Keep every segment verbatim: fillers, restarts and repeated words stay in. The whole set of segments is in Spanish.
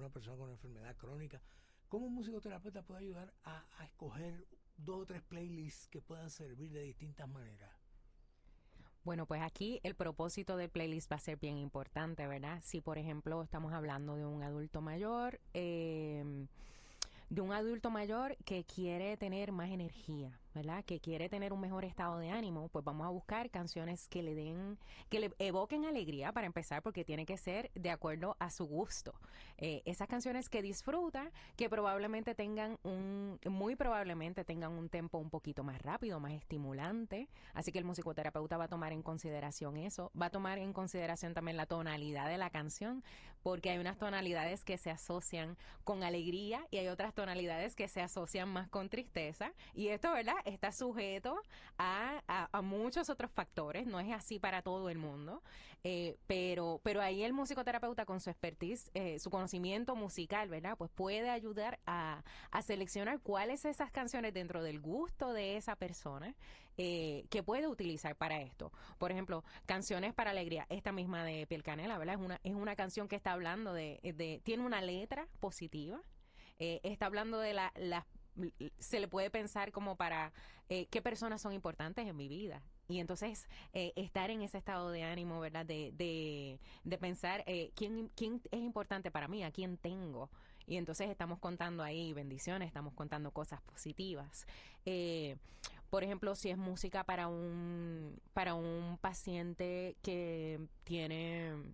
una persona con una enfermedad crónica. ¿Cómo un musicoterapeuta puede ayudar a, a escoger dos o tres playlists que puedan servir de distintas maneras? Bueno, pues aquí el propósito del playlist va a ser bien importante, ¿verdad? Si, por ejemplo, estamos hablando de un adulto mayor, eh, de un adulto mayor que quiere tener más energía, ¿verdad? Que quiere tener un mejor estado de ánimo, pues vamos a buscar canciones que le den, que le evoquen alegría para empezar, porque tiene que ser de acuerdo a su gusto. Eh, esas canciones que disfruta, que probablemente tengan un, muy probablemente tengan un tempo un poquito más rápido, más estimulante. Así que el musicoterapeuta va a tomar en consideración eso. Va a tomar en consideración también la tonalidad de la canción, porque hay unas tonalidades que se asocian con alegría y hay otras tonalidades que se asocian más con tristeza. Y esto, ¿verdad?, está sujeto a, a, a muchos otros factores, no es así para todo el mundo, eh, pero, pero ahí el musicoterapeuta con su expertise, eh, su conocimiento musical, ¿verdad?, pues puede ayudar a, a seleccionar cuáles esas canciones dentro del gusto de esa persona eh, que puede utilizar para esto. Por ejemplo, canciones para alegría, esta misma de Piel Canela, ¿verdad?, es una, es una canción que está hablando de, de tiene una letra positiva, eh, está hablando de la, las se le puede pensar como para eh, qué personas son importantes en mi vida. Y entonces eh, estar en ese estado de ánimo, ¿verdad? De, de, de pensar eh, quién, quién es importante para mí, a quién tengo. Y entonces estamos contando ahí bendiciones, estamos contando cosas positivas. Eh, por ejemplo, si es música para un, para un paciente que tiene...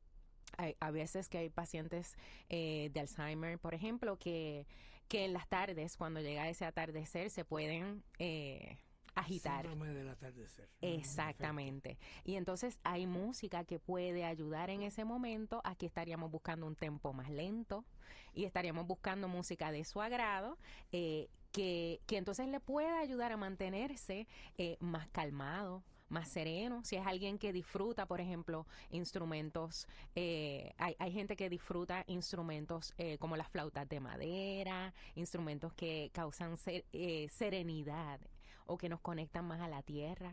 Hay, a veces que hay pacientes eh, de Alzheimer, por ejemplo, que, que en las tardes, cuando llega ese atardecer, se pueden eh, agitar. Síndrome del atardecer. Exactamente. Y entonces hay música que puede ayudar en ese momento. Aquí estaríamos buscando un tempo más lento y estaríamos buscando música de su agrado, eh, que, que entonces le pueda ayudar a mantenerse eh, más calmado, más sereno. Si es alguien que disfruta, por ejemplo, instrumentos, eh, hay, hay gente que disfruta instrumentos eh, como las flautas de madera, instrumentos que causan ser, eh, serenidad o que nos conectan más a la tierra.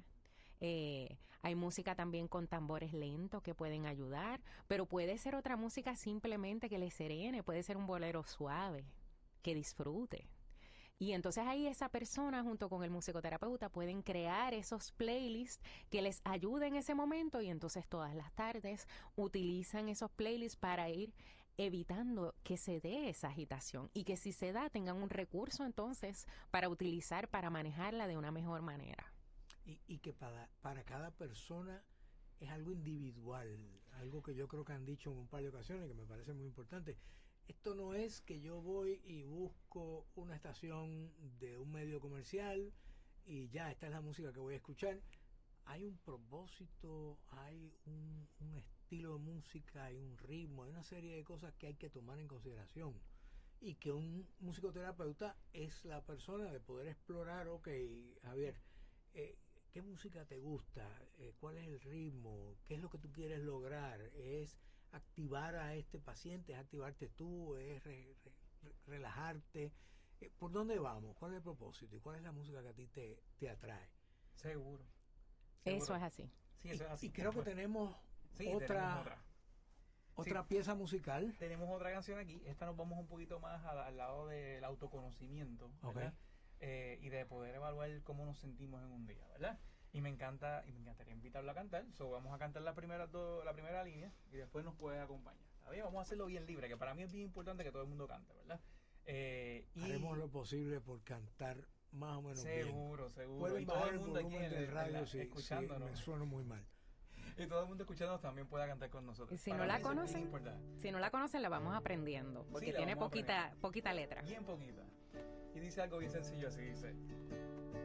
Eh, hay música también con tambores lentos que pueden ayudar, pero puede ser otra música simplemente que le serene, puede ser un bolero suave, que disfrute. Y entonces ahí esa persona junto con el musicoterapeuta pueden crear esos playlists que les ayuden en ese momento y entonces todas las tardes utilizan esos playlists para ir evitando que se dé esa agitación y que si se da tengan un recurso entonces para utilizar, para manejarla de una mejor manera. Y, y que para, para cada persona es algo individual, algo que yo creo que han dicho en un par de ocasiones que me parece muy importante. Esto no es que yo voy y busco una estación de un medio comercial y ya, esta es la música que voy a escuchar. Hay un propósito, hay un, un estilo de música, hay un ritmo, hay una serie de cosas que hay que tomar en consideración. Y que un musicoterapeuta es la persona de poder explorar, ok, Javier, eh, ¿qué música te gusta? Eh, ¿Cuál es el ritmo? ¿Qué es lo que tú quieres lograr? ¿Es activar a este paciente? ¿Es activarte tú? ¿Es re, re, relajarte? Eh, ¿Por dónde vamos? ¿Cuál es el propósito? ¿Y cuál es la música que a ti te, te atrae? Seguro. Eso Seguro. es así. Sí, eso y, es así. y creo que tenemos sí, otra, tenemos otra. otra Sí, pieza musical. tenemos otra canción aquí. Esta nos vamos un poquito más al, al lado del autoconocimiento, ¿verdad? Okay. Eh, y de poder evaluar cómo nos sentimos en un día, ¿verdad? Y me encanta, y me encantaría invitarlo a cantar. So, vamos a cantar la primera, do, la primera línea y después nos puedes acompañar. ¿Está bien? Vamos a hacerlo bien libre, que para mí es bien importante que todo el mundo cante, ¿verdad? Eh, y Haremos lo posible por cantar más o menos seguro, bien. seguro. Pueden Y todo bajar el el mundo aquí volumen en del el- en radio la- si, si escuchándonos. me sueno muy mal. Y todo el mundo escuchándonos también pueda cantar con nosotros. Y si Para no mí la eso es bien conocen, importante. si no la conocen la vamos aprendiendo, porque Sí, la tiene vamos a poquita, aprender. poquita letra. Bien poquita. Y dice algo bien sencillo así, dice: